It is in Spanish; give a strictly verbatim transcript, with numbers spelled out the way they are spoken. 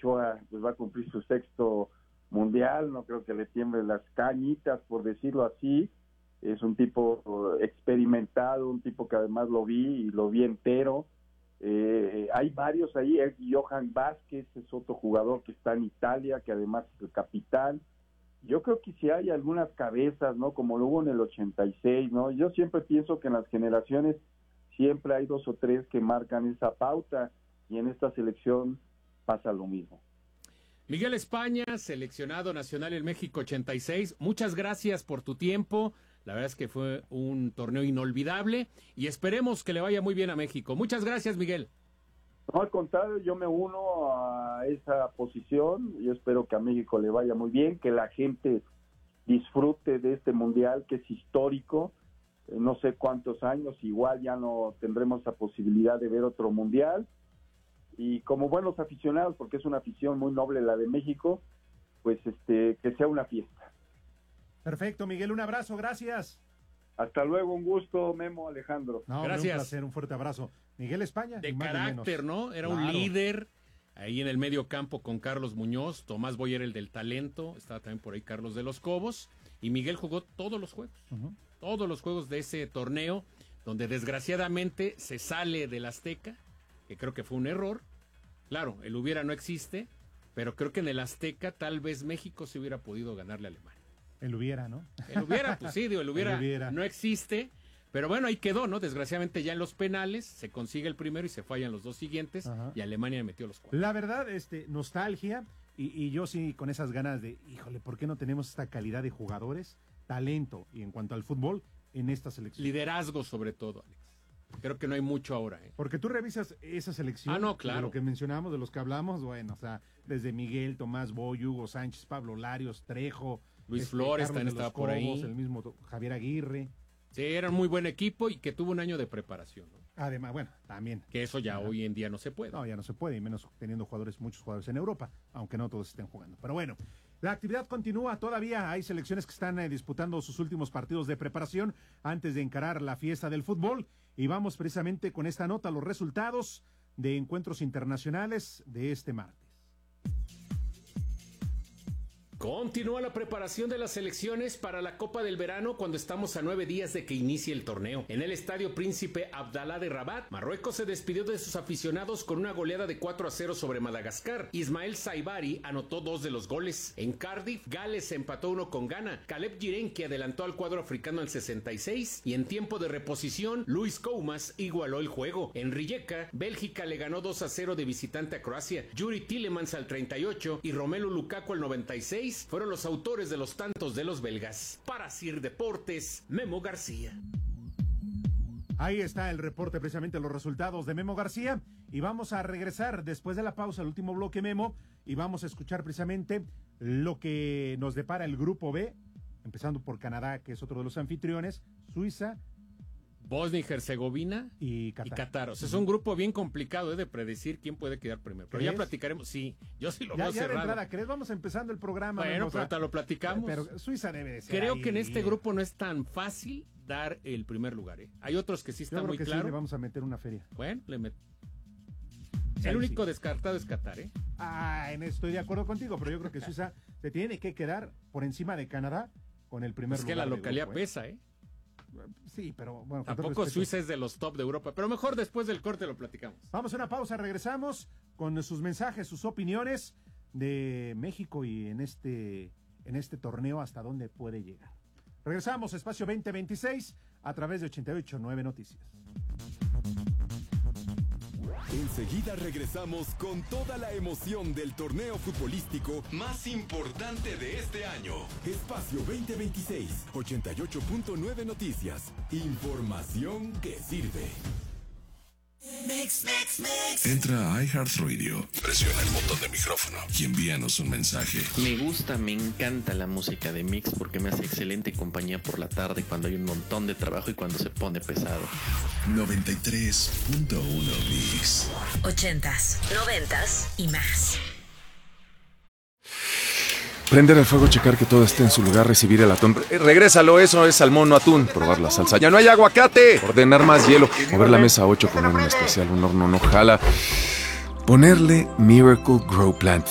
Ochoa pues va a cumplir su sexto mundial, no creo que le tiemblen las cañitas, por decirlo así. Es un tipo experimentado, un tipo que además lo vi y lo vi entero. Eh, hay varios ahí, eh, Johan Vázquez es otro jugador que está en Italia, que además es el capitán. Yo creo que si hay algunas cabezas, ¿no? Como lo hubo en el ochenta y seis, ¿no? Yo siempre pienso que en las generaciones siempre hay dos o tres que marcan esa pauta, y en esta selección pasa lo mismo. Miguel España, seleccionado nacional en México ochenta y seis, muchas gracias por tu tiempo. La verdad es que fue un torneo inolvidable y esperemos que le vaya muy bien a México. Muchas gracias, Miguel. No, al contrario, yo me uno a esa posición. Yo espero que a México le vaya muy bien, que la gente disfrute de este mundial que es histórico. Eh, no sé cuántos años, igual ya no tendremos la posibilidad de ver otro mundial. Y como buenos aficionados, porque es una afición muy noble la de México, pues este que sea una fiesta. Perfecto, Miguel, un abrazo, gracias. Hasta luego, un gusto, Memo, Alejandro. No, gracias. Un placer, un fuerte abrazo. Miguel España. De carácter, ¿no? Era claro. Un líder ahí en el medio campo con Carlos Muñoz, Tomás Boyer el del talento, estaba también por ahí Carlos de los Cobos, y Miguel jugó todos los juegos, uh-huh. todos los juegos de ese torneo, donde desgraciadamente se sale del Azteca, que creo que fue un error. Claro, el hubiera no existe, pero creo que en el Azteca tal vez México se hubiera podido ganarle a Alemania. El hubiera, ¿no? El hubiera, pues sí, digo, el hubiera, el hubiera no existe, pero bueno, ahí quedó, ¿no? Desgraciadamente ya en los penales se consigue el primero y se fallan los dos siguientes. Ajá. Y Alemania metió los cuatro. La verdad, este, nostalgia, y, y yo sí con esas ganas de, híjole, ¿por qué no tenemos esta calidad de jugadores, talento, y en cuanto al fútbol, en esta selección? Liderazgo sobre todo, Alex. Creo que no hay mucho ahora, ¿eh? Porque tú revisas esa selección, ah, no, claro. de lo que mencionamos, de los que hablamos, bueno, o sea, desde Miguel, Tomás Boy, Hugo Sánchez, Pablo Larios, Trejo, Luis este, Flores Carlos también estaba Cobos, por ahí. El mismo Javier Aguirre. Sí, era un muy buen equipo y que tuvo un año de preparación, ¿no? Además, bueno, también. Que eso ya Ajá. hoy en día no se puede. No, ya no se puede, y menos teniendo jugadores, muchos jugadores en Europa, aunque no todos estén jugando. Pero bueno, la actividad continúa, todavía hay selecciones que están eh, disputando sus últimos partidos de preparación antes de encarar la fiesta del fútbol, y vamos precisamente con esta nota, los resultados de encuentros internacionales de este martes. Continúa la preparación de las selecciones para la Copa del Verano cuando estamos a nueve días de que inicie el torneo. En el Estadio Príncipe Abdalá de Rabat, Marruecos se despidió de sus aficionados con una goleada de cuatro a cero sobre Madagascar. Ismael Saibari anotó dos de los goles. En Cardiff, Gales empató uno con Ghana. Caleb Girenki adelantó al cuadro africano al sesenta y seis y en tiempo de reposición, Luis Koumas igualó el juego. En Rijeka, Bélgica le ganó dos a cero de visitante a Croacia. Yuri Tillemans al treinta y ocho y Romelu Lukaku al noventa y seis fueron los autores de los tantos de los belgas. Para Sir Deportes, Memo García. Ahí está el reporte, precisamente los resultados de Memo García, y vamos a regresar después de la pausa al último bloque, Memo, y vamos a escuchar precisamente lo que nos depara el grupo B, empezando por Canadá, que es otro de los anfitriones, Suiza, Bosnia y Herzegovina y Qatar. Y Qatar. O sea, es un grupo bien complicado ¿eh? de predecir quién puede quedar primero. Pero ya platicaremos. Sí, yo sí lo ya, veo ya cerrado. De entrada, ¿crees? Vamos empezando el programa. Bueno, pero ahorita lo platicamos. Pero Suiza debe de ser. Creo ahí. que en este grupo no es tan fácil dar el primer lugar. ¿eh? Hay otros que sí están yo creo muy que claros. Sí, le vamos a meter una feria. Bueno, le met... El ahí único sí. descartado es Qatar, ¿eh? Ah, en estoy de acuerdo contigo, pero yo creo que Suiza se tiene que quedar por encima de Canadá con el primer es lugar. Es que la localidad grupo, pesa, ¿eh? Sí, pero bueno. Tampoco Suiza es de los top de Europa, pero mejor después del corte lo platicamos. Vamos a una pausa, regresamos con sus mensajes, sus opiniones de México y en este, en este torneo hasta dónde puede llegar. Regresamos, Espacio veinte veintiséis, a través de ochenta y ocho punto nueve Noticias. Enseguida regresamos con toda la emoción del torneo futbolístico más importante de este año. Espacio veinte veintiséis, ochenta y ocho punto nueve Noticias. Información que sirve. Mix, mix, mix. Entra a iHeartRadio, presiona el botón de micrófono y envíanos un mensaje. Me gusta, me encanta la música de Mix porque me hace excelente compañía por la tarde cuando hay un montón de trabajo y cuando se pone pesado. noventa y tres punto uno Mix. Ochentas, noventas y más. Prender el fuego, checar que todo esté en su lugar, recibir el atún. Eh, regrésalo, eso es salmón, no atún. Probar la salsa. ¡Ya no hay aguacate! Ordenar más hielo. Mover la mesa a ocho con un especial, un horno no jala. Ponerle Miracle Grow Plant